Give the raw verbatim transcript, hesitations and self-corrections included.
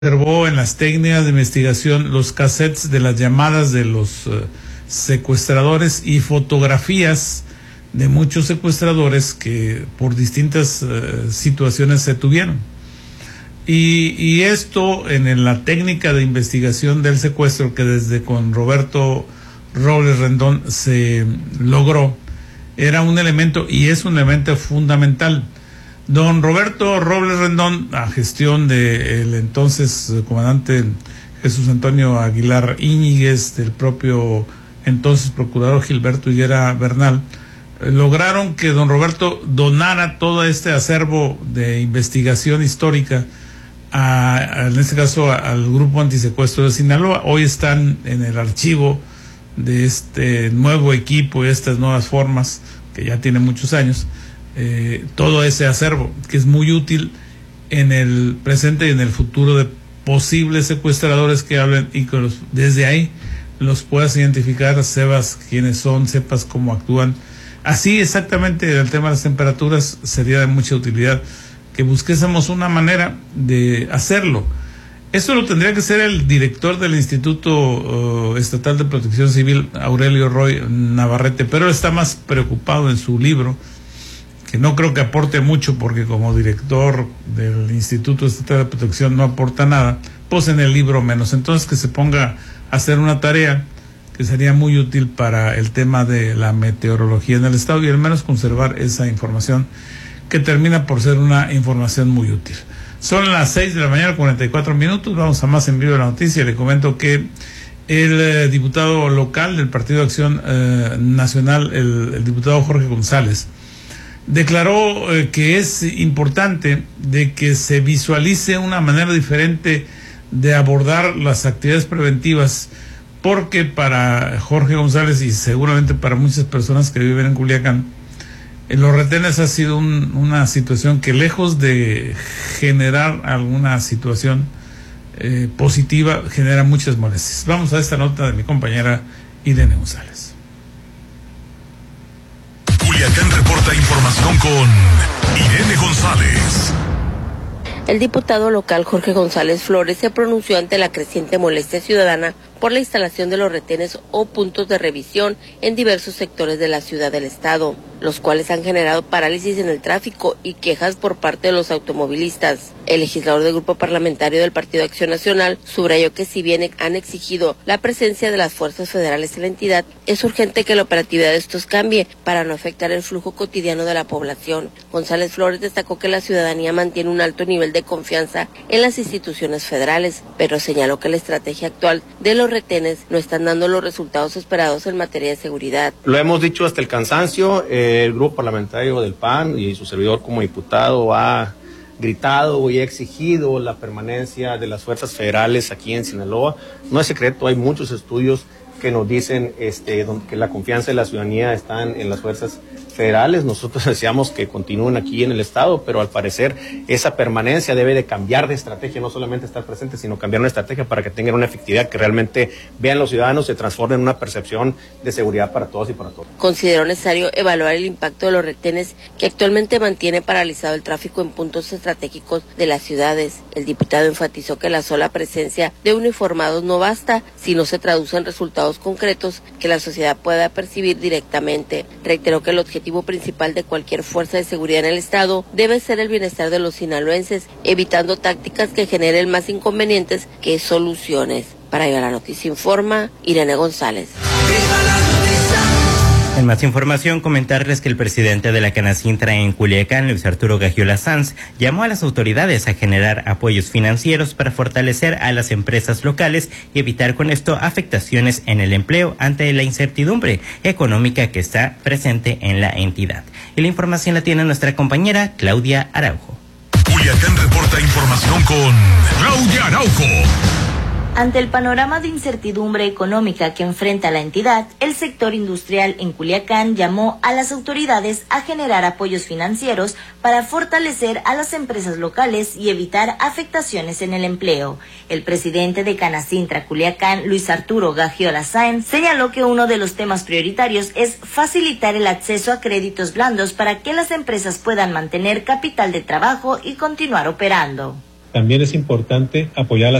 observó en las técnicas de investigación los cassettes de las llamadas de los uh, secuestradores y fotografías de muchos secuestradores que por distintas uh, situaciones se tuvieron. Y, y esto en, en la técnica de investigación del secuestro que desde con Roberto Robles Rendón se logró, era un elemento y es un elemento fundamental. Don Roberto Robles Rendón, a gestión del entonces comandante Jesús Antonio Aguilar Íñiguez, del propio entonces procurador Gilberto Higuera Bernal, eh, lograron que don Roberto donara todo este acervo de investigación histórica, a, a, en este caso a, al Grupo Antisecuestro de Sinaloa. Hoy están en el archivo de este nuevo equipo y estas nuevas formas, que ya tiene muchos años, eh, todo ese acervo, que es muy útil en el presente y en el futuro de posibles secuestradores que hablen, y que los, desde ahí los puedas identificar, sepas quiénes son, sepas cómo actúan. Así exactamente el tema de las temperaturas sería de mucha utilidad, que busquésemos una manera de hacerlo. Eso lo tendría que hacer el director del Instituto uh, Estatal de Protección Civil, Aurelio Roy Navarrete, pero él está más preocupado en su libro, que no creo que aporte mucho, porque como director del Instituto Estatal de Protección no aporta nada, pues en el libro menos. Entonces que se ponga a hacer una tarea que sería muy útil para el tema de la meteorología en el estado, y al menos conservar esa información, que termina por ser una información muy útil. Son las seis de la mañana, cuarenta y cuatro minutos, vamos a más en vivo de la noticia. Le comento que el eh, diputado local del Partido de Acción eh, Nacional, el, el diputado Jorge González, declaró eh, que es importante de que se visualice una manera diferente de abordar las actividades preventivas, porque para Jorge González y seguramente para muchas personas que viven en Culiacán, eh, los retenes ha sido un, una situación que, lejos de generar alguna situación eh, positiva, genera muchas molestias. Vamos a esta nota de mi compañera Irene González. Culiacán reporta información con Irene González. El diputado local Jorge González Flores se pronunció ante la creciente molestia ciudadana por la instalación de los retenes o puntos de revisión en diversos sectores de la ciudad del estado, los cuales han generado parálisis en el tráfico y quejas por parte de los automovilistas. El legislador del grupo parlamentario del Partido de Acción Nacional subrayó que si bien han exigido la presencia de las fuerzas federales en la entidad, es urgente que la operatividad de estos cambie para no afectar el flujo cotidiano de la población. González Flores destacó que la ciudadanía mantiene un alto nivel de confianza en las instituciones federales, pero señaló que la estrategia actual de los retenes no están dando los resultados esperados en materia de seguridad. Lo hemos dicho hasta el cansancio, eh, el grupo parlamentario del P A N y su servidor como diputado ha gritado y ha exigido la permanencia de las fuerzas federales aquí en Sinaloa. No es secreto, hay muchos estudios que nos dicen este, que la confianza de la ciudadanía está en, en las fuerzas federales. Nosotros deseamos que continúen aquí en el estado, pero al parecer esa permanencia debe de cambiar de estrategia, no solamente estar presente, sino cambiar una estrategia para que tengan una efectividad, que realmente vean los ciudadanos, se transforme en una percepción de seguridad para todos y para todos. Consideró necesario evaluar el impacto de los retenes que actualmente mantiene paralizado el tráfico en puntos estratégicos de las ciudades. El diputado enfatizó que la sola presencia de uniformados no basta si no se traduce en resultados concretos que la sociedad pueda percibir directamente. Reiteró que el objetivo principal de cualquier fuerza de seguridad en el estado debe ser el bienestar de los sinaloenses, evitando tácticas que generen más inconvenientes que soluciones. Para Viva la Noticia informa Irene González. En más información, comentarles que el presidente de la Canacintra en Culiacán, Luis Arturo Gagiola Sanz, llamó a las autoridades a generar apoyos financieros para fortalecer a las empresas locales y evitar con esto afectaciones en el empleo ante la incertidumbre económica que está presente en la entidad. Y la información la tiene nuestra compañera Claudia Araujo. Culiacán reporta información con Claudia Araujo. Ante el panorama de incertidumbre económica que enfrenta la entidad, el sector industrial en Culiacán llamó a las autoridades a generar apoyos financieros para fortalecer a las empresas locales y evitar afectaciones en el empleo. El presidente de Canacintra Culiacán, Luis Arturo Gagiola Sáenz, señaló que uno de los temas prioritarios es facilitar el acceso a créditos blandos para que las empresas puedan mantener capital de trabajo y continuar operando. también es importante apoyar a las